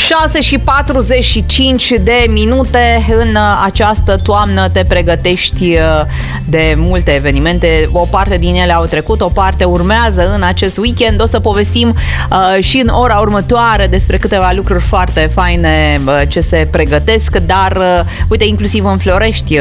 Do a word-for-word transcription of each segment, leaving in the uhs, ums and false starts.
șase și patruzeci și cinci de minute. În această toamnă te pregătești de multe evenimente. O parte din ele au trecut, o parte urmează în acest weekend. O să povestim uh, și în ora următoare despre câteva lucruri foarte faine uh, ce se pregătesc. Dar, uh, uite, inclusiv în Florești uh,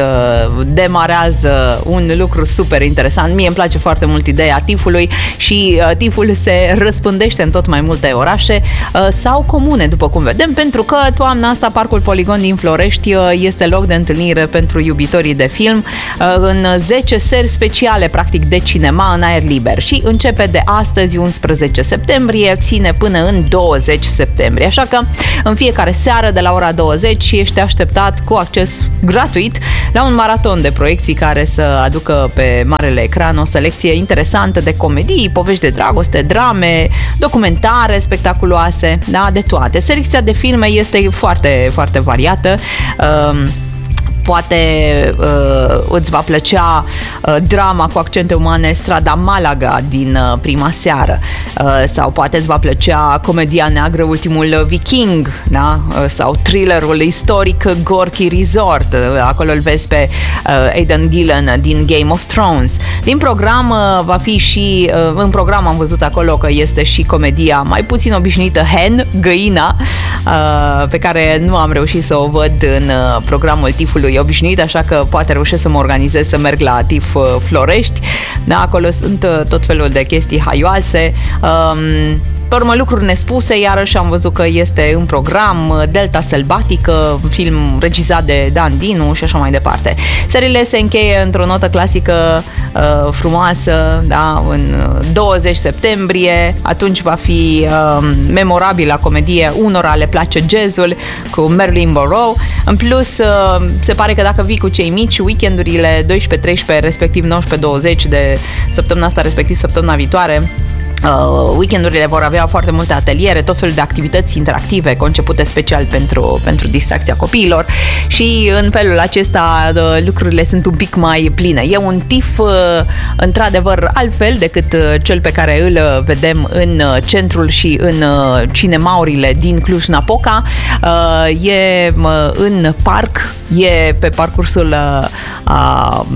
demarează un lucru super interesant. Mie îmi place foarte mult ideea tifului și uh, tiful se răspândește în tot mai multe orașe uh, sau comune, după cum vedem, pentru că toamna asta Parcul Poligon din Florești este loc de întâlnire pentru iubitorii de film în zece seri speciale, practic, de cinema în aer liber și începe de astăzi, unsprezece septembrie, ține până în douăzeci septembrie, așa că în fiecare seară de la ora douăzeci ești așteptat cu acces gratuit la un maraton de proiecții care să aducă pe marele ecran o selecție interesantă de comedii, povești de dragoste, drame, documentare spectaculoase, da, de toate. Selecția de filme este foarte, foarte variată. Um, Poate uh, îți va plăcea uh, drama cu accente umane Strada Malaga din uh, prima seară, uh, sau poate îți va plăcea comedia neagră Ultimul Viking, da? Uh, sau thrillerul istoric Gorky Resort, uh, acolo îl vezi pe uh, Aidan Gillen din Game of Thrones. Din program uh, va fi și, uh, în program am văzut acolo că este și comedia mai puțin obișnuită Hen, Găina, uh, pe care nu am reușit să o văd în uh, programul tifului obișnuit, așa că poate reușesc să mă organizez să merg la TIF Florești. Da, acolo sunt tot felul de chestii haioase. Um, Pe urmă, lucruri nespuse, iarăși am văzut că este în program Delta Sălbatică, film regizat de Dan Dinu și așa mai departe. Serile se încheie într-o notă clasică uh, frumoasă, da, în douăzeci septembrie, atunci va fi uh, memorabilă comedie Unora le place jazzul cu Marilyn Monroe. În plus, uh, se pare că dacă vii cu cei mici, weekendurile doisprezece treisprezece, respectiv nouăsprezece douăzeci de săptămâna asta, respectiv săptămâna viitoare, Uh, weekendurile vor avea foarte multe ateliere, tot felul de activități interactive concepute special pentru, pentru distracția copiilor și în felul acesta uh, lucrurile sunt un pic mai pline. E un tif uh, într-adevăr altfel decât uh, cel pe care îl uh, vedem în uh, centrul și în uh, cinemaurile din Cluj-Napoca. Uh, e uh, în parc, e pe parcursul uh, a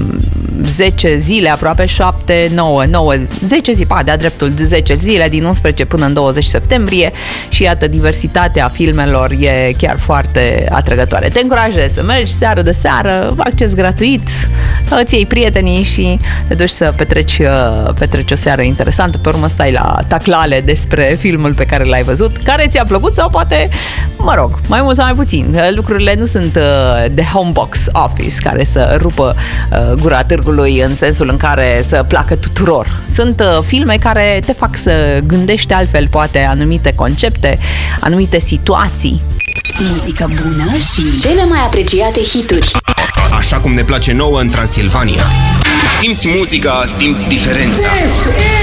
zece zile, aproape șapte, nouă, nouă, zece zi, pa, de-a dreptul zece zile, din unsprezece până în douăzeci septembrie și iată, diversitatea filmelor e chiar foarte atrăgătoare. Te încurajez să mergi seară de seară, acces gratuit, îți iei prietenii și te duci să petreci, petreci o seară interesantă, pe urmă stai la taclale despre filmul pe care l-ai văzut, care ți-a plăcut sau poate, mă rog, mai mult sau mai puțin. Lucrurile nu sunt de home box office care să rupă gura târgului în sensul în care să placă tuturor. Sunt filme care te fac să gândești altfel, poate, anumite concepte, anumite situații. Muzică bună și cele mai apreciate hituri. Așa cum ne place nouă în Transilvania. Simți muzica, simți diferența.